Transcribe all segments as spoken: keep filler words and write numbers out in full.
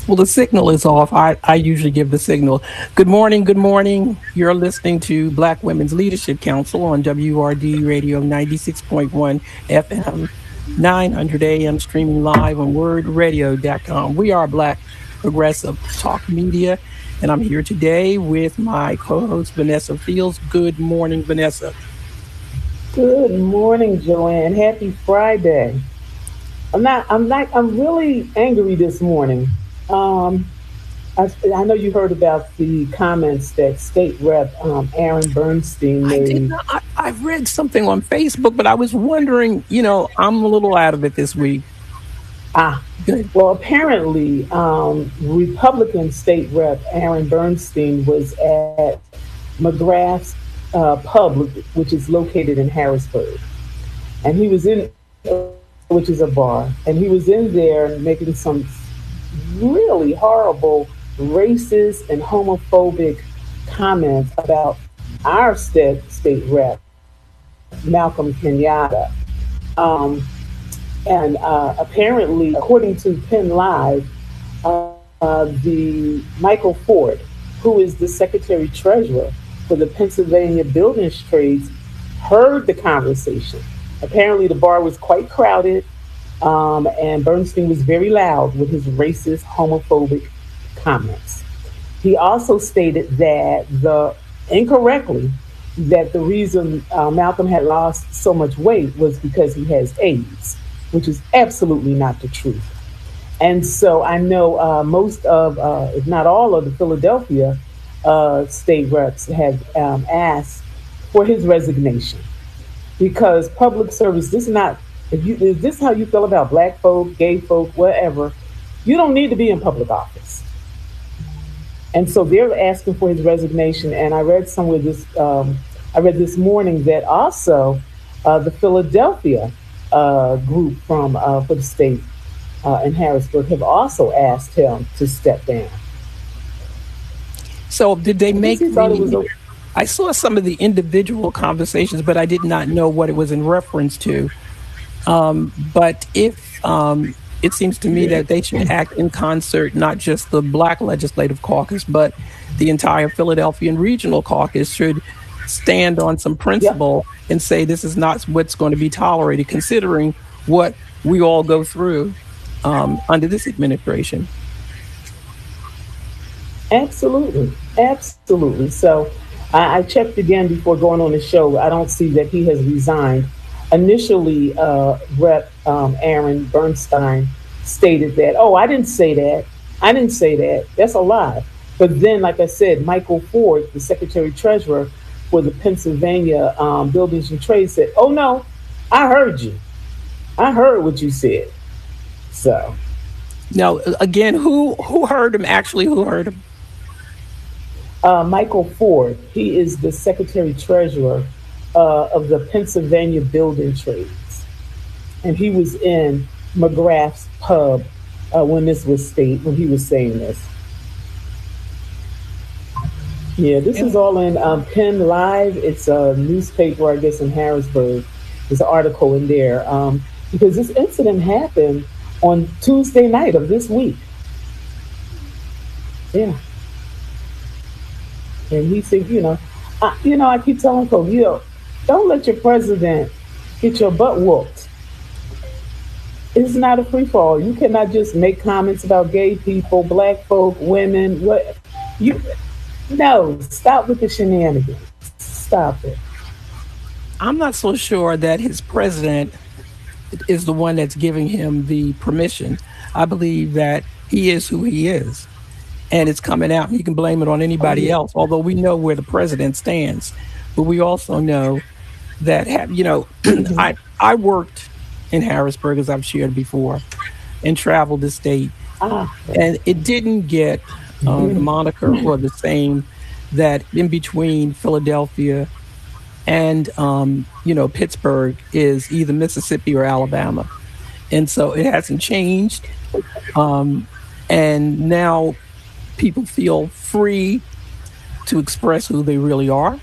Well, the signal is off. I, I usually give the signal. Good morning. Good morning. You're listening to Black Women's Leadership Council on W R D Radio ninety-six point one F M, nine hundred A M, streaming live on word radio dot com. We are Black Progressive Talk Media, and I'm here today with my co host, Vanessa Fields. Good morning, Vanessa. Good morning, Joanne. Happy Friday. I'm not, I'm not, I'm really angry this morning. Um, I, I know you heard about the comments that State Rep um, Aaron Bernstein I did made. not. I, I've read something on Facebook, but I was wondering, you know, I'm a little out of it this week. Ah, Good. well, apparently, um, Republican State Rep Aaron Bernstein was at McGrath's uh, pub, which is located in Harrisburg, and he was in, which is a bar, and he was in there making some really horrible racist and homophobic comments about our state, state rep, Malcolm Kenyatta. Um, and uh, apparently, according to Penn Live, uh, uh, the Michael Ford, who is the Secretary Treasurer for the Pennsylvania Builders Trades, heard the conversation. Apparently, the bar was quite crowded. Um, and Bernstein was very loud with his racist, homophobic comments. He also stated that the incorrectly that the reason uh, Malcolm had lost so much weight was because he has AIDS, which is absolutely not the truth. And so I know uh, most of, uh, if not all of the Philadelphia uh, state reps have um, asked for his resignation because public service, this is not. If you, is this how you feel about black folk, gay folk, whatever? You don't need to be in public office. And so they're asking for his resignation. And I read somewhere this, um, I read this morning that also uh, the Philadelphia uh, group from uh, for the state uh, in Harrisburg have also asked him to step down. So, did they I guess make he thought it was the? okay. I saw some of the individual conversations, but I did not know what it was in reference to. Um, but if um, it seems to me that they should act in concert, not just the Black Legislative Caucus, but the entire Philadelphian Regional Caucus should stand on some Yep. principle and say this is not what's going to be tolerated, considering what we all go through um, under this administration. Absolutely. Absolutely. So I, I checked again before going on the show. I don't see that he has resigned. Initially, uh, Rep um, Aaron Bernstein stated that, oh, I didn't say that. I didn't say that. That's a lie. But then, like I said, Michael Ford, the Secretary Treasurer for the Pennsylvania um, Buildings and Trades, said, oh, no, I heard you. I heard what you said. So Now, again, who who heard him? Actually, who heard him? uh, Michael Ford, he is the Secretary Treasurer uh, of the Pennsylvania Building Trades, and he was in McGrath's pub uh, when this was state when he was saying this. Yeah, this is all in um, Penn Live. It's a newspaper, I guess, in Harrisburg. There's an article in there um, because this incident happened on Tuesday night of this week. Yeah, and he said, you know, I, you know, I keep telling folks, you know, don't let your president get your butt whooped. It's not a free fall. You cannot just make comments about gay people, black folk, women. What you? No, stop with the shenanigans. Stop it. I'm not so sure that his president is the one that's giving him the permission. I believe that he is who he is, and it's coming out. He can blame it on Oh anybody yeah. else, although we know where the president stands. But we also know that, have, you know, Hmm. I, I worked in Harrisburg, as I've shared before, and traveled the state. Ah. And it didn't get uh, the moniker or the same that in between Philadelphia and, um, you know, Pittsburgh is either Mississippi or Alabama. And so it hasn't changed. Um, and now people feel free to express who they really are.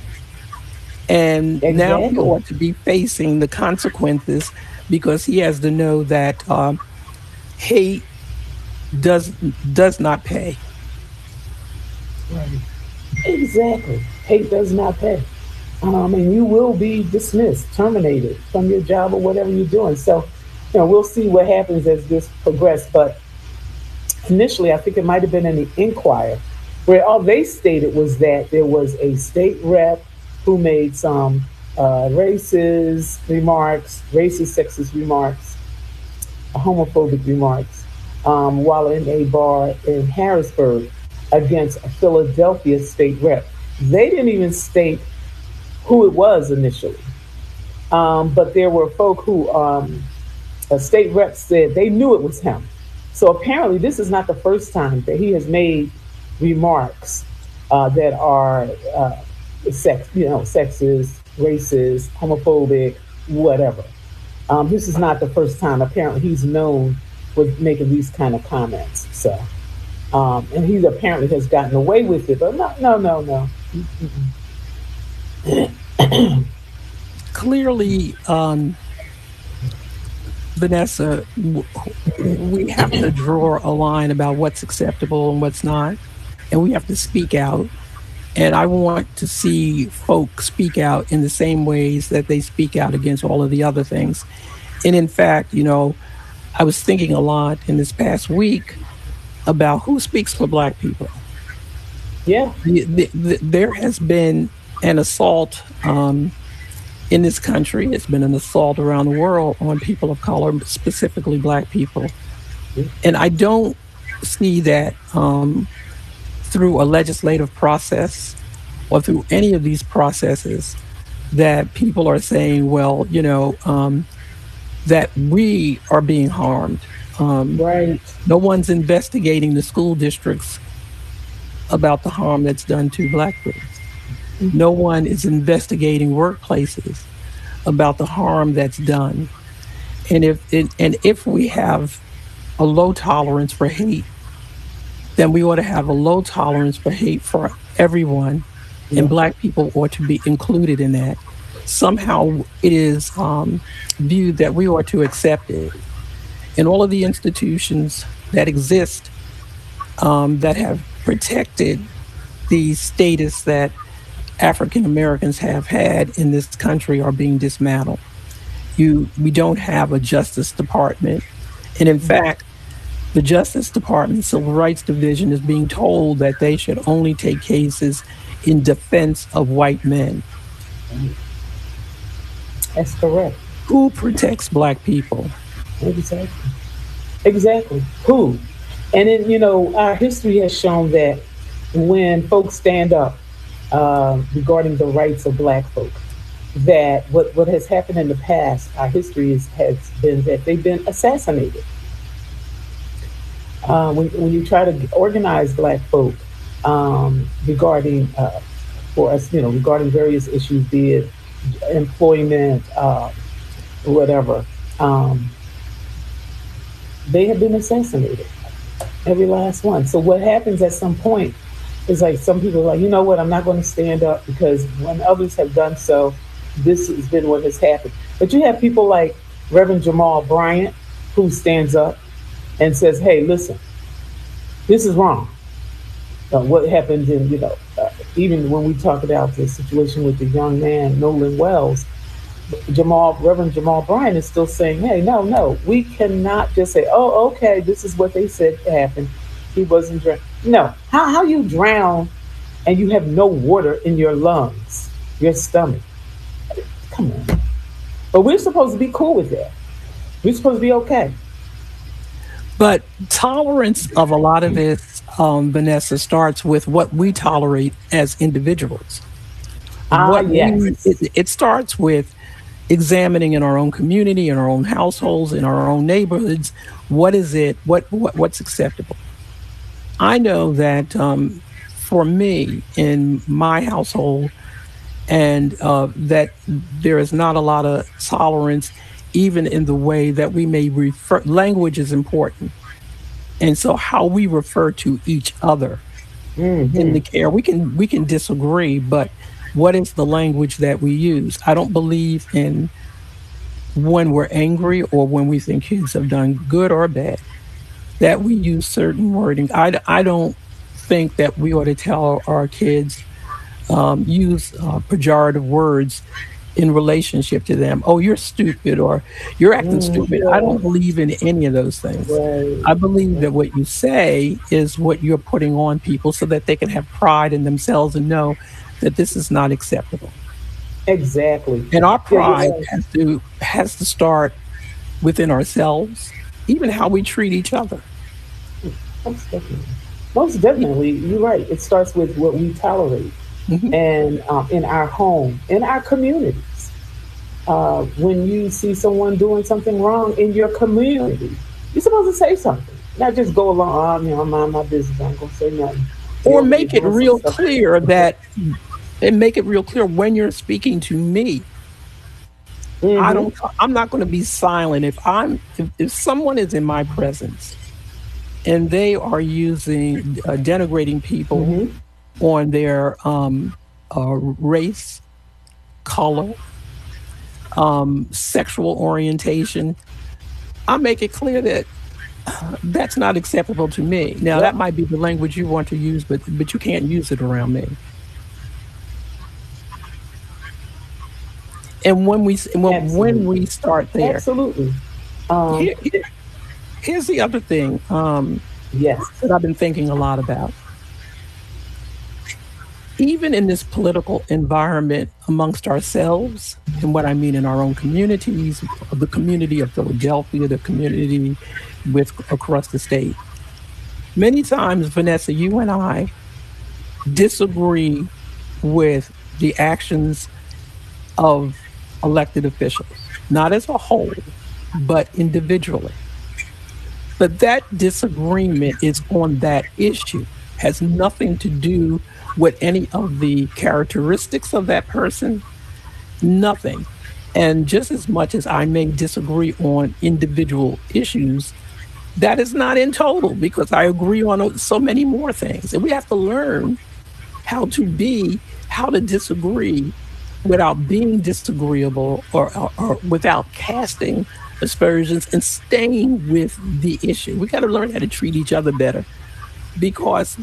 And now he Exactly. ought to be facing the consequences because he has to know that um, hate does does not pay. Right. Exactly. Hate does not pay. Um, and you will be dismissed, terminated from your job or whatever you're doing. So, you know, we'll see what happens as this progresses. But initially, I think it might have been in the Inquirer, where all they stated was that there was a state rep who made some uh, racist remarks, racist, sexist remarks, homophobic remarks, um, while in a bar in Harrisburg against a Philadelphia state rep. They didn't even state who it was initially, um, but there were folk who, um, a state rep said they knew it was him. So apparently, this is not the first time that he has made remarks uh, that are uh, sex, you know, sexist, racist, homophobic, whatever. Um, this is not the first time. Apparently, he's known for making these kind of comments. So, um, and he apparently has gotten away with it. But no, no, no, no. Clearly, um, Vanessa, w- we have to draw a line about what's acceptable and what's not, and we have to speak out. And I want to see folks speak out in the same ways that they speak out against all of the other things. And in fact, you know, I was thinking a lot in this past week about who speaks for Black people. Yeah. The, the, the, there has been an assault um, in this country. It's been an assault around the world on people of color, specifically Black people. And I don't see that um, through a legislative process or through any of these processes that people are saying, well, you know, um, that we are being harmed. Um, Right. No one's investigating the school districts about the harm that's done to Black kids. No one is investigating workplaces about the harm that's done. And if it, and if we have a low tolerance for hate, then we ought to have a low tolerance for hate for everyone, Yeah. and Black people ought to be included in that. Somehow it is um, viewed that we ought to accept it. And all of the institutions that exist um, that have protected the status that African Americans have had in this country are being dismantled. You, we don't have a Justice Department. And in fact, the Justice Department Civil Rights Division is being told that they should only take cases in defense of white men. That's correct. Who protects Black people? Exactly. Exactly. Who? And then, you know, our history has shown that when folks stand up uh, regarding the rights of Black folk, that what, what has happened in the past, our history is, has been that they've been assassinated. Uh, when, when you try to organize Black folk um, regarding, uh, for us, you know, regarding various issues, be it employment, uh, whatever, um, they have been assassinated, every last one. So what happens at some point is like some people are like, you know what, I'm not going to stand up because when others have done so, this has been what has happened. But you have people like Reverend Jamal Bryant who stands up and says, hey, listen, this is wrong. Uh, what happened in, you know, uh, even when we talk about the situation with the young man, Nolan Wells, Jamal, Reverend Jamal Bryant is still saying, hey, no, no, we cannot just say, oh, okay, this is what they said happened. He wasn't drowned. No, how, how you drown and you have no water in your lungs, your stomach? Come on. But we're supposed to be cool with that. We're supposed to be okay. But tolerance of a lot of it, um, Vanessa, starts with what we tolerate as individuals. Ah, What yes. we, it, it starts with examining in our own community, in our own households, in our own neighborhoods, what is it, what, what what's acceptable. I know that um, for me in my household, and uh, that there is not a lot of tolerance, even in the way that we may refer. Language is important, and so how we refer to each other Mm-hmm. in the care, we can we can disagree, but what is the language that we use? I don't believe in when we're angry or when we think kids have done good or bad. that we use certain wording. I, I don't think that we ought to tell our kids um, use uh, pejorative words in relationship to them. Oh, you're stupid, or you're acting Mm, stupid. I don't yeah. believe in any of those things. Right. I believe that what you say is what you're putting on people so that they can have pride in themselves and know that this is not acceptable. Exactly. And our Yeah, pride yeah. has to has to start within ourselves, even how we treat each other. Most definitely. Most definitely. You're right. It starts with what we tolerate Mhm. and um, in our home, in our communities. Uh, when you see someone doing something wrong in your community, you're supposed to say something, not just go along. Oh, you know, I'm mind my business. I'm gonna say nothing. They Or over here make it doing some real stuff. clear that and make it real clear when you're speaking to me. I Mm-hmm. don't I'm not going to be silent if I'm if, if someone is in my presence and they are using uh, denigrating people Mm-hmm. on their um, uh, race, color, um, sexual orientation. I make it clear that that's not acceptable to me. Now, that Yep. might be the language you want to use, but but you can't use it around me. And when we when when Absolutely. we start there, Absolutely. Um, here, here- here's the other thing um, yes. that I've been thinking a lot about. Even in this political environment amongst ourselves, and what I mean in our own communities, the community of Philadelphia, the community with across the state, many times, Vanessa, you and I disagree with the actions of elected officials, not as a whole, but individually. But that disagreement is on that issue, has nothing to do with any of the characteristics of that person, nothing. And just as much as I may disagree on individual issues, that is not in total because I agree on so many more things. And we have to learn how to be, how to disagree without being disagreeable or, or, or without casting aspersions and staying with the issue. We got to learn how to treat each other better because